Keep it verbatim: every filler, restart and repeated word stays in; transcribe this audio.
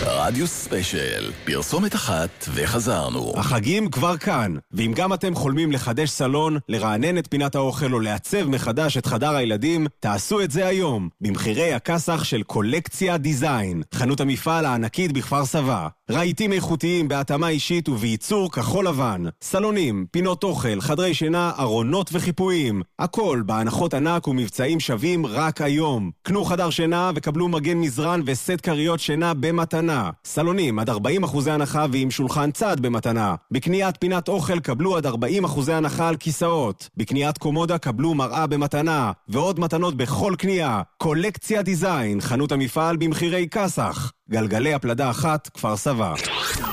רדיו ספיישל, פרסומת אחת וחזרנו. החגים כבר כאן, ואם גם אתם חולמים לחדש סלון, לרענן את פינת האוכל או לעצב מחדש את חדר הילדים, תעשו את זה היום, במחירי הכסח של קולקציה דיזיין, חנות המפעל הענקית בכפר סבא. רהיטים איכותיים בהתאמה אישית ובייצור כחול לבן, סלונים, פינות אוכל, חדרי שינה, ארונות וחיפויים, הכל בהנחות ענק ומבצעים שווים רק היום. קנו חדר שינה וקבלו מגן מזרן וסט קריות שינה במתנה. סלונים עד ארבעים אחוזי הנחה ועם שולחן צד במתנה. בקניית פינת אוכל קבלו עד ארבעים אחוזי הנחה על כיסאות. בקניית קומודה קבלו מראה במתנה, ועוד מתנות בכל קנייה. קולקציה דיזיין, חנות המפעל במחירי כסח. גלגלי הפלדה אחת, כפר סבא.